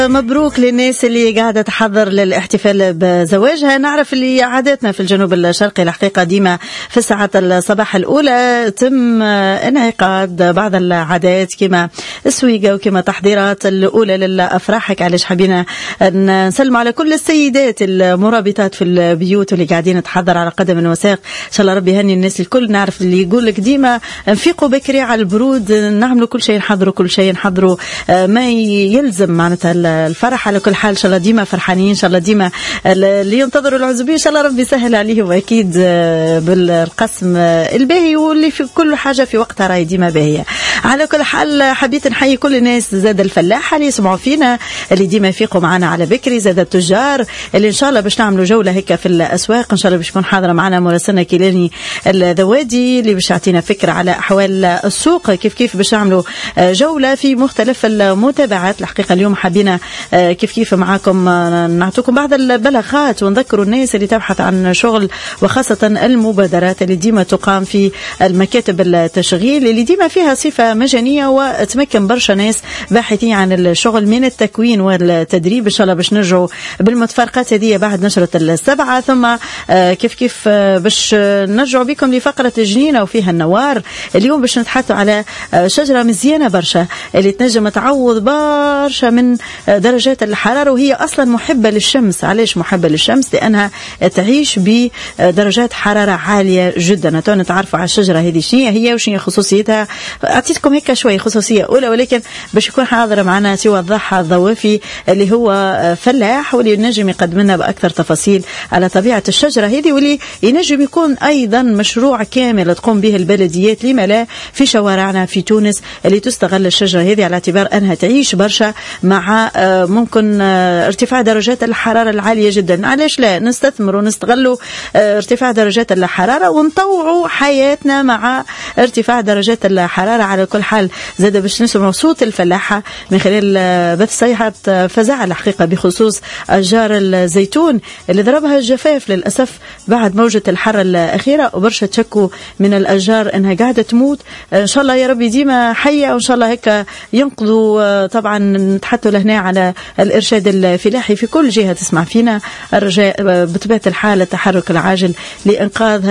مبروك للناس اللي قاعدة تحضر للاحتفال بزواجها. نعرف اللي عاداتنا في الجنوب الشرقي الحقيقة ديما في الساعات الصباح الأولى تم انعقاد بعض العادات كما السويقة وكما تحضيرات الأولى للأفراحك. علاش حبينا نسلم على كل السيدات المرابطات في البيوت واللي قاعدين تحضر على قدم وساق. إن شاء الله ربي يهني الناس الكل. نعرف اللي يقول لك ديما نفيقوا بكري على البرود، نعملوا كل شيء، نحضروا كل شيء، نحضروا ما يلزم معناتها الفرح. على كل حال ان شاء الله ديما فرحانين، ان شاء الله ديما اللي ينتظروا العزوبيه ان شاء الله ربي يسهل عليهم اكيد بالقسم الباهي واللي في كل حاجه في وقتها راهي ديما باهيه. على كل حال حبيت نحيي كل الناس، زاد الفلاحه اللي يسمعوا فينا اللي ديما يفيقوا معنا على بكري، زاد التجار اللي ان شاء الله باش نعملوا جوله هكا في الاسواق، ان شاء الله باش تكون حاضره معنا مراسلنا كيلاني الذوادي اللي باش يعطينا فكره على احوال السوق، كيف باش نعملوا جوله في مختلف المتابعات. الحقيقه اليوم حبينا كيف معاكم نعطيكم بعض البلاغات ونذكروا الناس اللي تبحث عن شغل، وخاصة المبادرات اللي ديما تقام في المكاتب التشغيل اللي ديما فيها صفة مجانية وتمكن برشا ناس باحثين عن الشغل من التكوين والتدريب. إن شاء الله باش نرجعوا بالمتفرقات هذه بعد نشرة السبعة، ثم كيف باش نرجعوا بكم لفقرة جنينة وفيها النوار. اليوم باش نتحدثوا على شجرة مزيانة برشا اللي تنجم تعوض برشا من درجات الحرارة، وهي أصلا محبة للشمس. علاش محبة للشمس؟ لأنها تعيش بدرجات حرارة عالية جدا. أتونا تعرفوا على الشجرة هذه شنو هي وشنو خصوصيتها. أعطيتكم هيك شوي خصوصية أولى، ولكن باش يكون حاضر معنا سوى الضحى الضوافي اللي هو فلاح واللي ينجم يقدم لنا بأكثر تفاصيل على طبيعة الشجرة هذه، واللي ينجم يكون أيضا مشروع كامل تقوم به البلديات لما لا في شوارعنا في تونس اللي تستغل الشجرة هذه على اعتبار أنها تعيش برشا مع ممكن ارتفاع درجات الحرارة العالية جدا. علاش لا نستثمر ونستغلوا ارتفاع درجات الحرارة ونطوعوا حياتنا مع ارتفاع درجات الحرارة. على كل حال زاد باش نسمعوا صوت الفلاحة من خلال بث صيحة فزع الحقيقة بخصوص أشجار الزيتون اللي ضربها الجفاف للأسف بعد موجة الحر الأخيرة، وبرشا تشكوا من الأشجار أنها قاعدة تموت. إن شاء الله يا ربي ديما حية، وإن شاء الله هيك ينقذوا. طبعا نتحدثوا لهنا على الإرشاد الفلاحي في كل جهة تسمع فينا، الرجاء بطبيعة الحال التحرك العاجل لإنقاذ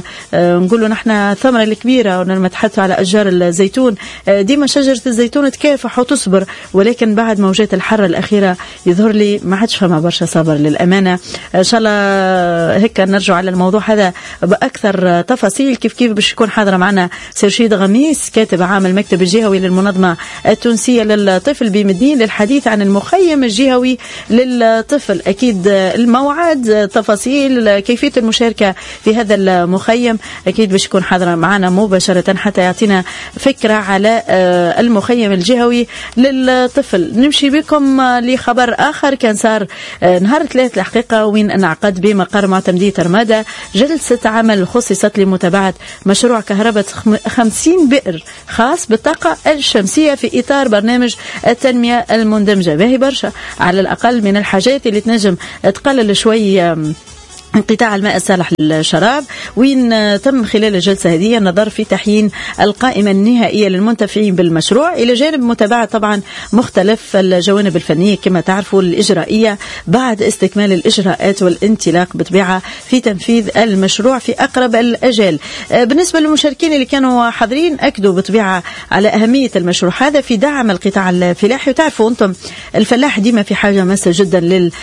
نقولوا نحن الثمرة الكبيرة. ولما نتحدثوا على أشجار الزيتون ديما شجرة الزيتون تكافح وتصبر، ولكن بعد موجات الحر الأخيرة يظهر لي ما عادش فما برشا صبر للأمانة. إن شاء الله هيك نرجع على الموضوع هذا بأكثر تفاصيل كيف باش يكون حاضرة معنا سير رشيد غميس كاتب عام المكتب الجهوي للمنظمة التونسية للطفل بمدين للحديث عن المخيم الجهوي للطفل. أكيد الموعد، تفاصيل، كيفية المشاركة في هذا المخيم أكيد باش يكون حاضرة معنا مباشرة حتى يعطينا فكرة على المخيم الجهوي للطفل. نمشي بكم لخبر آخر كان صار نهار 3 الحقيقة، وين انعقد بمقر معتمدية رمادة جلسة عمل خصصت لمتابعة مشروع كهرباء 50 بئر خاص بالطاقة الشمسية في إطار برنامج التنمية المندمجة. باهي برشا على الأقل من الحاجات اللي تنجم تقلل شوي انقطاع الماء الصالح للشراب، وين تم خلال الجلسة هذه النظر في تحيين القائمة النهائية للمنتفعين بالمشروع إلى جانب متابعة طبعا مختلف الجوانب الفنية كما تعرفوا الإجرائية بعد استكمال الإجراءات والانطلاق بطبيعة في تنفيذ المشروع في أقرب الأجال. بالنسبة للمشاركين اللي كانوا حاضرين أكدوا بطبيعة على أهمية المشروع هذا في دعم القطاع الفلاحي. وتعرفوا أنتم الفلاح ديما في حاجة ماسة جدا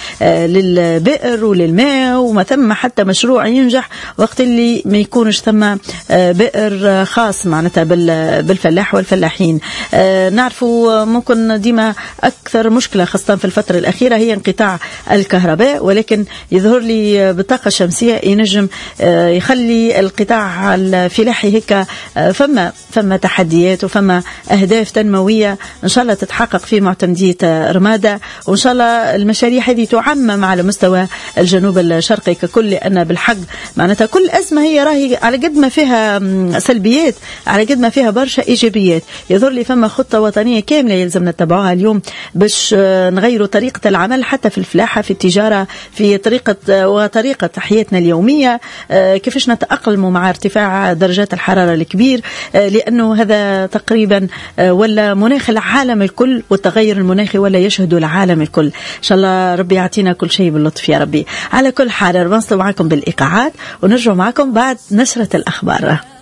للبئر وللماء، ومثلا حتى مشروع ينجح وقت اللي ما يكونش ثم بئر خاص معناتها بالفلاح والفلاحين. نعرفوا ممكن ديما أكثر مشكلة خاصة في الفترة الأخيرة هي انقطاع الكهرباء، ولكن يظهر لي بالطاقة الشمسية ينجم يخلي القطاع الفلاحي هيك فما تحديات وفما أهداف تنموية إن شاء الله تتحقق في معتمدية رمادة، وإن شاء الله المشاريع هذه تعمم على مستوى الجنوب الشرقي كل، لأن بالحق معناتها كل أزمة هي راهي على قد ما فيها سلبيات على قد ما فيها برشا إيجابيات. يظهر لي فما خطة وطنية كاملة يلزمنا نتبعوها اليوم باش نغيروا طريقة العمل حتى في الفلاحة، في التجارة، في طريقة حياتنا اليومية، كيفاش نتأقلموا مع ارتفاع درجات الحرارة الكبير، لأنه هذا تقريبا ولا مناخ العالم الكل، والتغير المناخي ولا يشهد العالم الكل. إن شاء الله ربي يعطينا كل شيء باللطف يا ربي. على كل حال نواصل معكم بالإيقاعات ونرجع معكم بعد نشرة الأخبار.